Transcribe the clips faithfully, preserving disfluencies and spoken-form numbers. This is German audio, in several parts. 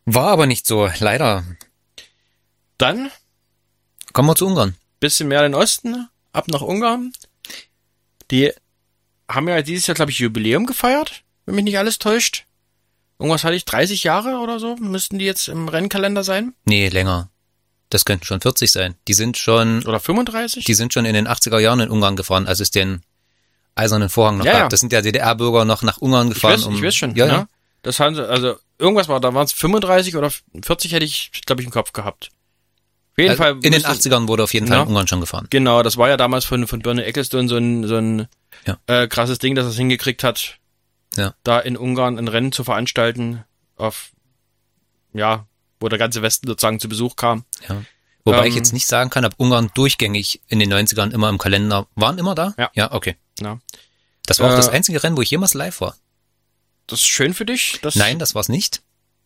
War aber nicht so, leider. Dann Kommen wir zu Ungarn. bisschen mehr in den Osten, ab nach Ungarn. Die haben ja dieses Jahr, glaube ich, Jubiläum gefeiert, wenn mich nicht alles täuscht. Irgendwas hatte ich, dreißig Jahre oder so, müssten die jetzt im Rennkalender sein? Nee, länger. Das könnten schon vierzig sein. Die sind schon, Oder fünfunddreißig? die sind schon in den achtziger Jahren in Ungarn gefahren, als es den Eisernen Vorhang noch Ja, gab. ja. Das sind ja D D R-Bürger noch nach Ungarn Ich gefahren. weiß, um, ich weiß schon, Ja, ne? ja. Das haben sie, also irgendwas war, da waren es fünfunddreißig oder vierzig hätte ich, glaube ich, im Kopf gehabt. Auf jeden Also Fall. in den müsste- achtzigern wurde auf jeden Fall Ja. in Ungarn schon gefahren. Genau, das war ja damals von, von Bernie Ecclestone so ein, so ein Ja. äh, krasses Ding, dass er es hingekriegt hat, Ja. da in Ungarn ein Rennen zu veranstalten, auf, ja, wo der ganze Westen sozusagen zu Besuch kam. Ja. Wobei Ähm, ich jetzt nicht sagen kann, ob Ungarn durchgängig in den neunzigern immer im Kalender waren, immer da? Ja. Ja, okay. Ja. Das war auch Äh, das einzige Rennen, wo ich jemals live war. Das ist schön für dich? Das, Nein, das war's nicht.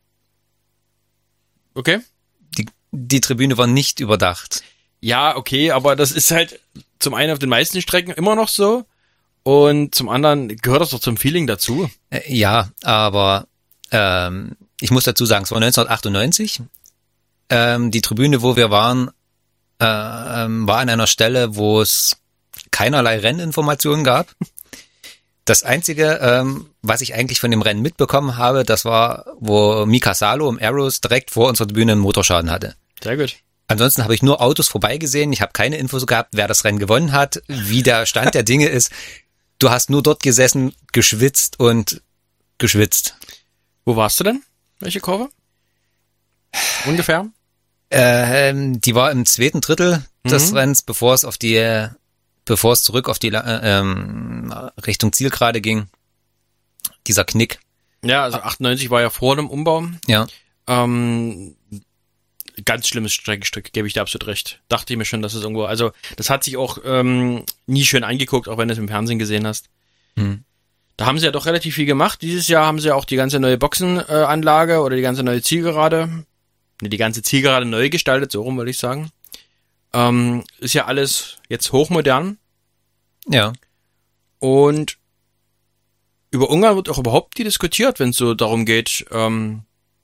Okay. Die, die Tribüne war nicht überdacht. Ja, okay, aber das ist halt zum einen auf den meisten Strecken immer noch so und zum anderen gehört das doch zum Feeling dazu. Äh, ja, aber ähm, ich muss dazu sagen, es war neunzehnhundertachtundneunzig. Ähm, die Tribüne, wo wir waren, äh, ähm, war an einer Stelle, wo es keinerlei Renninformationen gab. Das Einzige, ähm, was ich eigentlich von dem Rennen mitbekommen habe, das war, wo Mika Salo im Arrows direkt vor unserer Tribüne einen Motorschaden hatte. Sehr gut. Ansonsten habe ich nur Autos vorbeigesehen. Ich habe keine Infos gehabt, wer das Rennen gewonnen hat, wie der Stand der Dinge ist. Du hast nur dort gesessen, geschwitzt und geschwitzt. Wo warst du denn? Welche Kurve? Ungefähr? Ähm, die war im zweiten Drittel des Mhm. Rennens, bevor es auf die, bevor es zurück auf die äh, ähm, Richtung Zielgerade ging. Dieser Knick. Ja, also achtundneunzig war ja vor dem Umbau. Ja. Ähm, ganz schlimmes Streckenstück, gebe ich dir absolut recht. Dachte ich mir schon, dass es irgendwo, also das hat sich auch ähm, nie schön angeguckt, auch wenn du es im Fernsehen gesehen hast. Hm. Da haben sie ja doch relativ viel gemacht. Dieses Jahr haben sie ja auch die ganze neue Boxenanlage äh, Anlage oder die ganze neue Zielgerade, ne, die ganze Zielgerade neu gestaltet, so rum wollte ich sagen. Ähm, ist ja alles jetzt hochmodern Ja. und über Ungarn wird auch überhaupt nie diskutiert, wenn es so darum geht, ähm,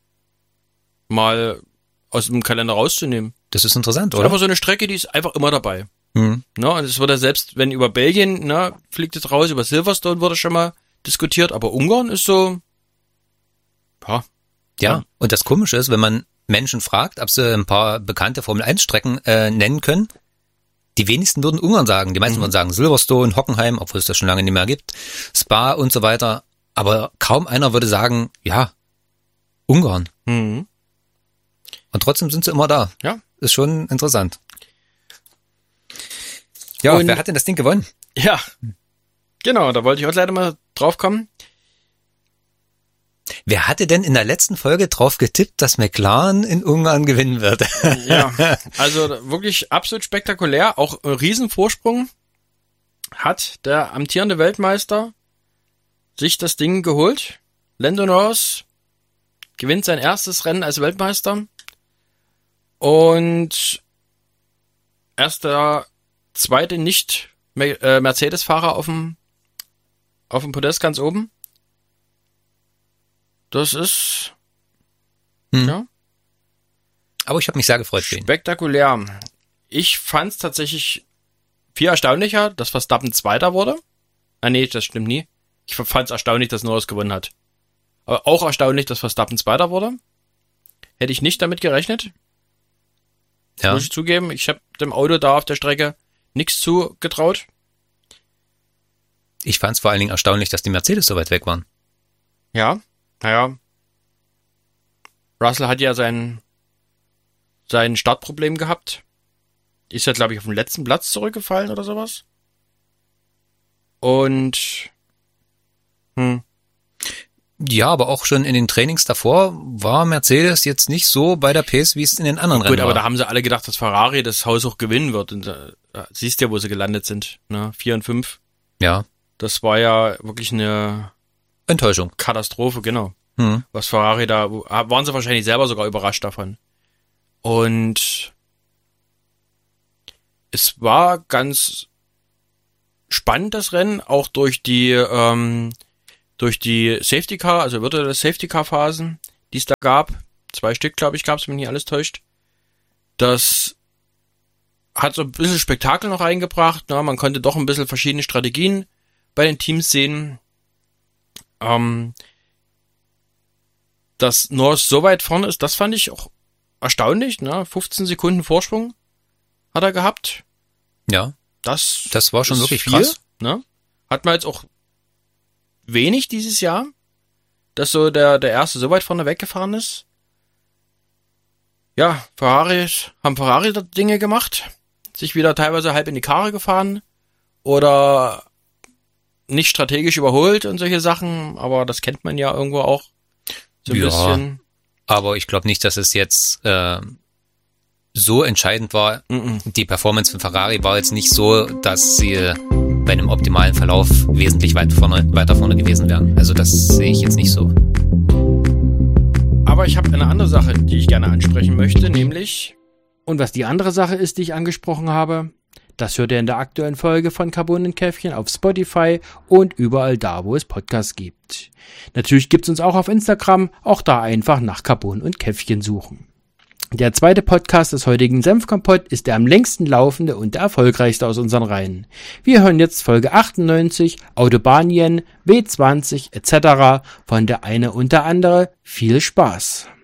mal aus dem Kalender rauszunehmen. Das ist interessant, Das ist oder? einfach so eine Strecke, die ist einfach immer dabei. Hm. Ne? Und es wird ja selbst, wenn über Belgien, ne, fliegt es raus, über Silverstone wurde schon mal diskutiert, aber Ungarn ist so, ja, Ja. Und das Komische ist, wenn man Menschen fragt, ob sie ein paar bekannte Formel eins Strecken äh, nennen können, die wenigsten würden Ungarn sagen. Die meisten Mhm. würden sagen Silverstone, Hockenheim, obwohl es das schon lange nicht mehr gibt, Spa und so weiter. Aber kaum einer würde sagen, ja, Ungarn. Mhm. Und trotzdem sind sie immer da. Ja. Ist schon interessant. Ja, Und- wer hat denn das Ding gewonnen? Ja, genau, da wollte ich heute leider mal drauf kommen. Wer hatte denn in der letzten Folge drauf getippt, dass McLaren in Ungarn gewinnen wird? Ja, also wirklich absolut spektakulär, auch ein Riesenvorsprung hat der amtierende Weltmeister sich das Ding geholt. Lando Norris gewinnt sein erstes Rennen als Weltmeister und erst der zweite nicht äh, Mercedes-Fahrer auf dem auf dem Podest ganz oben. Das ist Hm. ja Aber ich habe mich sehr gefreut für ihn. spektakulär. Ich fand es tatsächlich viel erstaunlicher, dass Verstappen Zweiter wurde. Ah nee, das stimmt nie. Ich fand es erstaunlich, dass Norris gewonnen hat. Aber auch erstaunlich, dass Verstappen Zweiter wurde. Hätte ich nicht damit gerechnet, Ja. muss ich zugeben. Ich habe dem Auto da auf der Strecke nichts zugetraut. Ich fand es vor allen Dingen erstaunlich, dass die Mercedes so weit weg waren. Ja, naja. Russell hat ja sein, sein Startproblem gehabt. Ist ja, glaube ich, auf den letzten Platz zurückgefallen oder sowas. Und hm, Ja, aber auch schon in den Trainings davor war Mercedes jetzt nicht so bei der Pace, wie es in den anderen gut, Rennen aber war. da haben sie alle gedacht, dass Ferrari das Haus auch gewinnen wird. Und äh, siehst ja, wo sie gelandet sind. Ne? Vier und fünf. Ja, Das war ja wirklich eine Enttäuschung. Katastrophe, genau. Hm. Was Ferrari da, waren sie wahrscheinlich selber sogar überrascht davon. Und es war ganz spannend, das Rennen, auch durch die, ähm, durch die Safety Car, also virtuelle Safety Car Phasen, die es da gab. Zwei Stück, glaube ich, gab es, wenn mich nicht alles täuscht. Das hat so ein bisschen Spektakel noch reingebracht. Ne? Man konnte doch ein bisschen verschiedene Strategien bei den Teams sehen. Ähm, dass Norris so weit vorne ist, das fand ich auch erstaunlich. Ne? fünfzehn Sekunden Vorsprung hat er gehabt. Ja. Das, das war schon wirklich viel, krass. Ne? Hat man jetzt auch wenig dieses Jahr, dass so der, der erste so weit vorne weggefahren ist. Ja, Ferrari, haben Ferrari da Dinge gemacht, sich wieder teilweise halb in die Karre gefahren oder nicht strategisch überholt und solche Sachen, aber das kennt man ja irgendwo auch so ein ja, bisschen. Aber ich glaube nicht, dass es jetzt äh, so entscheidend war. Mm-mm. Die Performance von Ferrari war jetzt nicht so, dass sie bei einem optimalen Verlauf wesentlich weit vorne, weiter vorne gewesen wären. Also das sehe ich jetzt nicht so. Aber ich habe eine andere Sache, die ich gerne ansprechen möchte, nämlich... Und was die andere Sache ist, die ich angesprochen habe, das hört ihr in der aktuellen Folge von Carbon und Käffchen auf Spotify und überall da, wo es Podcasts gibt. Natürlich gibt's uns auch auf Instagram, auch da einfach nach Carbon und Käffchen suchen. Der zweite Podcast des heutigen Senfkompott ist der am längsten laufende und der erfolgreichste aus unseren Reihen. Wir hören jetzt Folge achtundneunzig, Autobahnien, W zwanzig et cetera von der eine und der andere. Viel Spaß!